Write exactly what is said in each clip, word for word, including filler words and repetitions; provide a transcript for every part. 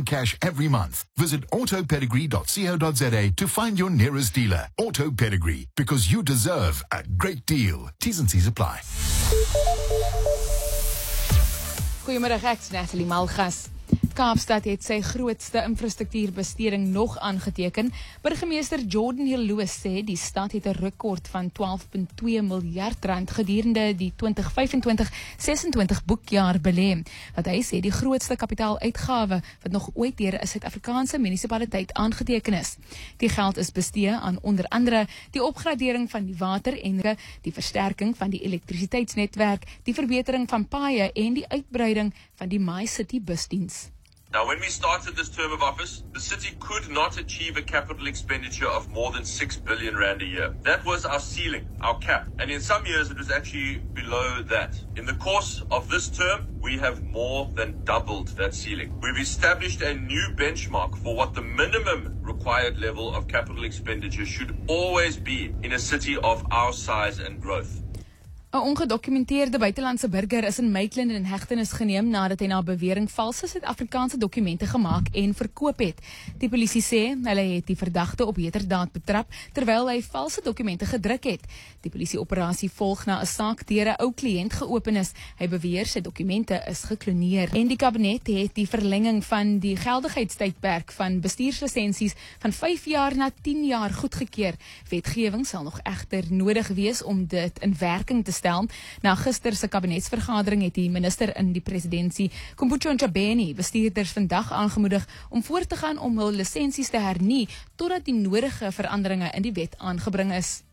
rand cash every month. Visit auto pedigree dot co dot za to find your nearest dealer. Auto Pedigree, because you deserve a great deal. T's and C's apply. Goeiemiddag, ek is Natalie Malgas. Kaapstad het sy grootste infrastruktuurbesteding nog aangeteken. Burgemeester Jordan Hill-Lewis sê die stad het 'n rekord van twaalf komma twee miljard rand gedurende die twintig vyfentwintig sesentwintig boekjaar belê. Wat hy sê die grootste kapitaaluitgawe wat nog ooit deur 'n Suid-Afrikaanse munisipaliteit aangeteken is. Die geld is bestee aan onder andere die opgradering van die water en die versterking van die elektrisiteitsnetwerk, die verbetering van paaie en die uitbreiding van die MyCity busdiens. Now, when we started this term of office, the city could not achieve a capital expenditure of more than six billion rand a year. That was our ceiling, our cap. And in some years, it was actually below that. In the course of this term, we have more than doubled that ceiling. We've established a new benchmark for what the minimum required level of capital expenditure should always be in a city of our size and growth. 'n Ongedokumenteerde buitelandse burger is in Maitland in hegtenis geneem nadat hy na bewering valse Suid-Afrikaanse dokumente gemaak en verkoop het. Die polisie sê hulle het die verdagte op heterdaad betrap terwyl hy valse dokumente gedruk het. Die polisieoperasie volg na 'n saak deur 'n ou kliënt geopen is. Hy beweer sy dokumente is gekloneer. En die kabinet het die verlenging van die geldigheidstydperk van bestuurslisensies van vyf jaar na tien jaar goedgekeur. Wetgewing sal nog egter nodig wees om dit in werking te stel. Na gister se kabinetsvergadering het die minister in die presidentskap, Khumbudzo Ntshabeni, bestuurders vandag aangemoedig om voort te gaan om hul lisensies te hernie totdat die nodige veranderinge in die wet aangebring is.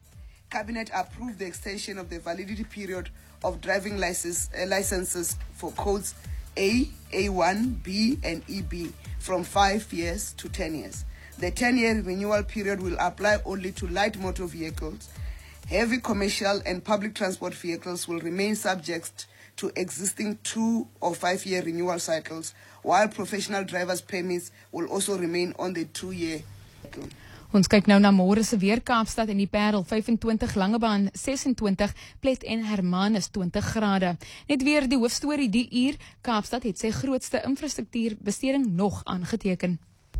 Cabinet approved the extension of the validity period of driving license, uh, licenses for codes A, A one, B and E B from five years to ten years. The ten-year renewal period will apply only to light motor vehicles. Heavy commercial and public transport vehicles will remain subject to existing two or five-year renewal cycles, while professional drivers' permits will also remain on the two-year cycle. Ons kyk nou na môre se weer. Kaapstad en die Parel vyfentwintig, Langebaan sesentwintig, Plet en Hermanus twintig grade. Net weer die hoofstorie die uur. Kaapstad het sy grootste infrastruktuurbesteding nog aangeteken.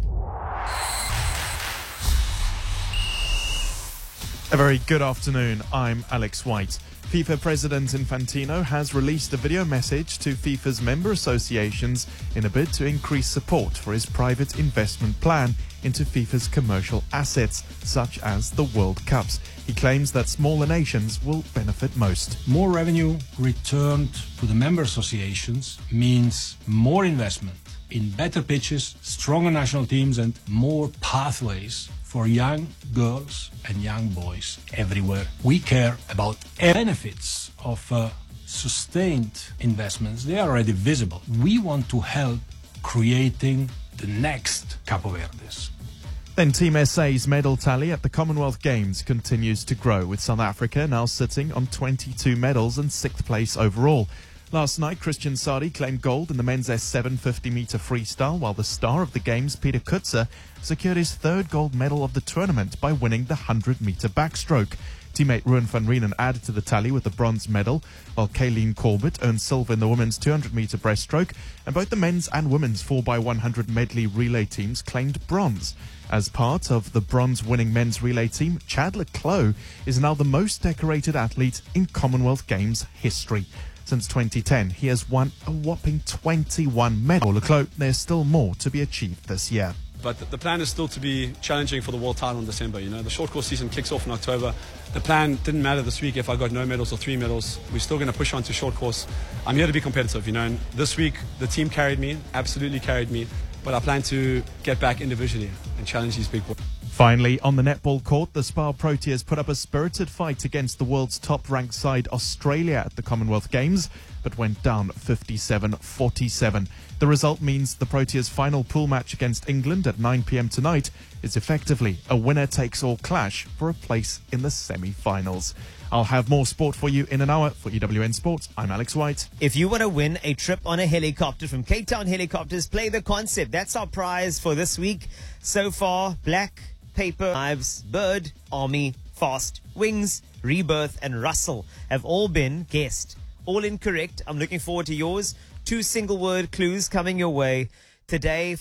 A very good afternoon, I'm Alex White. FIFA President Infantino has released a video message to FIFA's member associations in a bid to increase support for his private investment plan into FIFA's commercial assets, such as the World Cups. He claims that smaller nations will benefit most. More revenue returned to the member associations means more investment in better pitches, stronger national teams and more pathways for young girls and young boys everywhere. We care about benefits of uh, sustained investments. They are already visible. We want to help creating the next Cabo Verdes. Then Team S A's medal tally at the Commonwealth Games continues to grow, with South Africa now sitting on twenty-two medals and sixth place overall. Last night, Christian Sadi claimed gold in the men's S seven fifty metre freestyle, while the star of the Games, Peter Kutzer, secured his third gold medal of the tournament by winning the one hundred metre backstroke. Teammate Ruan van Reenen added to the tally with the bronze medal, while Kayleen Corbett earned silver in the women's two hundred metre breaststroke, and both the men's and women's four by one hundred medley relay teams claimed bronze. As part of the bronze-winning men's relay team, Chad le Clos is now the most decorated athlete in Commonwealth Games history. Since twenty ten, he has won a whopping twenty-one medals. le Clos, there's still more to be achieved this year. But the plan is still to be challenging for the world title in December. You know, the short course season kicks off in October. The plan didn't matter this week if I got no medals or three medals. We're still going to push on to short course. I'm here to be competitive, you know, and this week the team carried me, absolutely carried me. But I plan to get back individually and challenge these big boys. Finally, on the netball court, the Spar Proteas put up a spirited fight against the world's top-ranked side, Australia, at the Commonwealth Games, but went down fifty-seven forty-seven. The result means the Proteas' final pool match against England at nine p m tonight is effectively a winner-takes-all clash for a place in the semi-finals. I'll have more sport for you in an hour. For E W N Sports, I'm Alex White. If you want to win a trip on a helicopter from Cape Town Helicopters, play the concept. That's our prize for this week. So far, Black, Paper, Knives, Bird, Army, Fast, Wings, Rebirth and Russell have all been guessed. All incorrect. I'm looking forward to yours. Two single word clues coming your way today.